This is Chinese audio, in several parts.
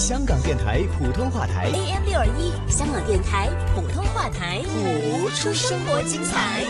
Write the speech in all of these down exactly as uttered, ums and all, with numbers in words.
香港电台普通话台 A M 六二一，香港电台普通话台， 谱出生活精彩。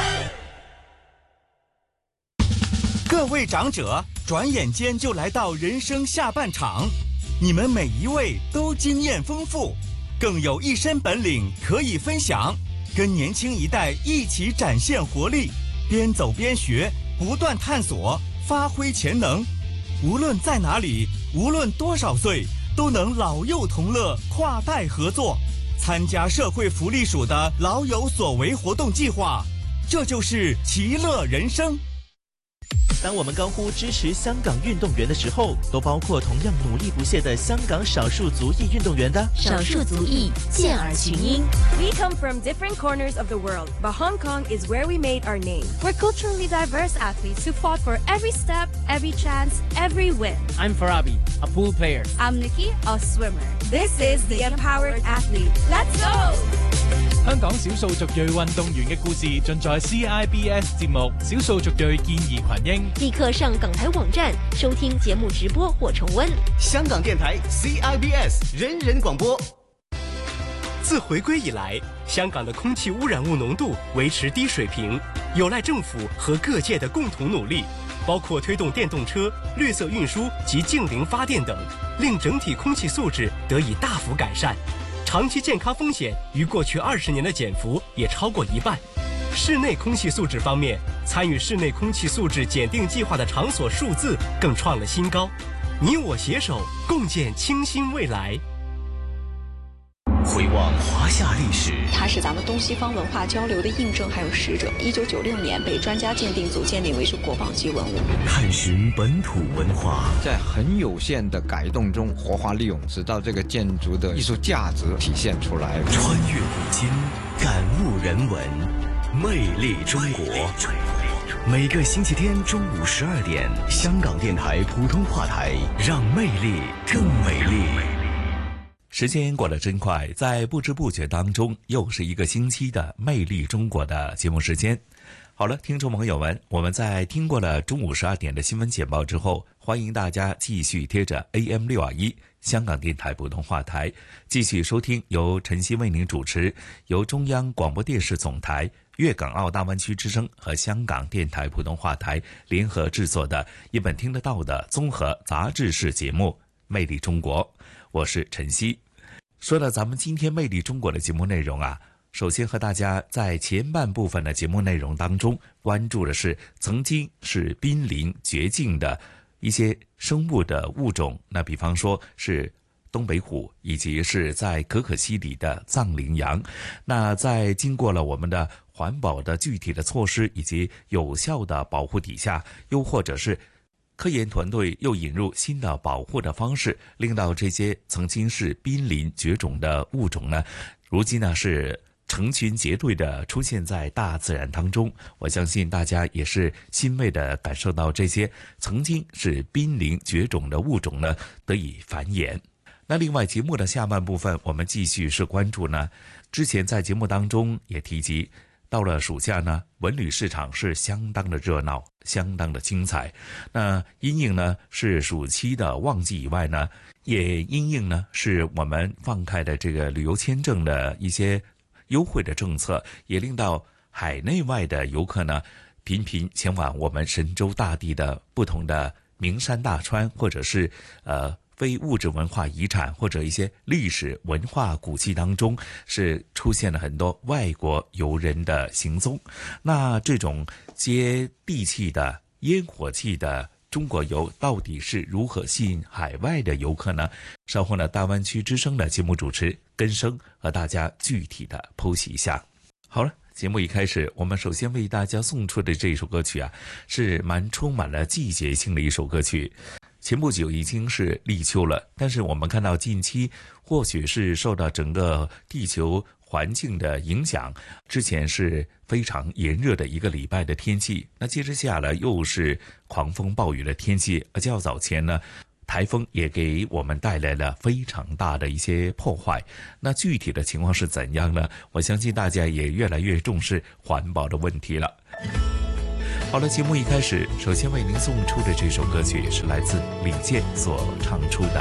各位长者，转眼间就来到人生下半场，你们每一位都经验丰富，更有一身本领可以分享，跟年轻一代一起展现活力，边走边学，不断探索，发挥潜能。无论在哪里，无论多少岁，都能老幼同乐，跨代合作，参加社会福利署的老有所为活动计划，这就是其乐人生。 当我们高呼支持香港运动员的时候，都包括同样努力不懈的香港少数族裔运动员的少数族裔健儿群英。 We come from different corners of the world, but Hong Kong is where we made our name. We're culturally diverse athletes who fought for every step, every chance, every win. I'm Farabi, a pool player. I'm Nikki, a swimmer. This is the Empowered Athlete. Let's go! 香港少數族裔運動員嘅故事盡在 C I B S 節目《少數族裔健兒群英》。 立刻上港台網站收聽節目直播或重溫。 香港電台 C I B S 人人廣播。 自回歸以來，香港的空氣污染物濃度維持低水平，有賴政府和各界的共同努力，包括推動電動車、綠色運輸及淨零發電等，令整體空氣素質得以大幅改善。長期健康風險於過去二十年的減幅也超過一半。室內空氣素質方面，參與室內空氣素質檢定計劃的場所數字更創了新高。你我攜手，共建清新未來。 回望華夏歷史， 它是咱們東西方文化交流的印證還有使者。一九九六年被專家鑑定組鑑定為是國寶級文物。 探尋本土文化， 在很有限的改動中活化利用，直到這個建築的藝術價值體現出來。 穿越古今，感悟人文，魅力中國。每個星期天中午十二點，香港電台普通話台，讓魅力更美麗。時間過得真快，在不知不覺當中，又是一個星期的魅力中國的節目時間。好了，聽眾朋友們，我們在聽過了中午十二點的新聞簡報之後，歡迎大家繼續貼着 A M 六二一香港電台普通話台，繼續收聽由晨曦為您主持，由中央廣播電視總台、粵港澳大灣區之聲和香港電台普通話台聯合製作的一本聽得到的綜合雜誌式節目《魅力中國》，我是晨曦。說到咱們今天魅力中國的節目內容啊，首先和大家在前半部分的節目內容當中關注的是曾經是瀕臨絕境的一些生物的物種，那比方說是東北虎，以及是在可可西里的藏羚羊。那在經過了我們的環保的具體的措施以及有效的保護底下，又或者是科研團隊又引入新的保護的方式，令到這些曾經是瀕臨絕種的物種呢，如今呢是成群結隊的出現在大自然當中。我相信大家也是欣慰的感受到這些曾經是瀕臨絕種的物種呢得以繁衍。那另外節目的下半部分，我們繼續是關注呢，之前在節目當中也提及，到了暑假呢，文旅市場是相當的熱鬧，相當的精彩。那因應呢是暑期的旺季以外呢，也因應呢是我們放開的這個旅遊簽證的一些優惠的政策，也令到海內外的遊客呢頻頻前往我們神州大地的不同的名山大川，或者是呃非物質文化遺產或者一些歷史文化古蹟當中，是出現了很多外國遊人的行蹤。那這種接地氣的煙火氣的中國遊到底是如何吸引海外的遊客呢？稍後呢，大灣區之聲的節目主持根生和大家具體的剖析一下。好了，節目一開始，我們首先為大家送出的這首歌曲啊，是蠻充滿了季節性的一首歌曲。前不久已經是立秋了，但是我們看到近期或許是受到整個地球環境的影響，之前是非常炎熱的一個禮拜的天氣，那接着下來又是狂風暴雨的天氣，而較早前呢，台風也給我們帶來了非常大的一些破壞。那具體的情況是怎樣呢？我相信大家也越來越重視環保的問題了。好了，節目一開始，首先為您送出的這首歌曲是來自李健所唱出的《風》。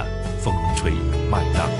风吹麦浪。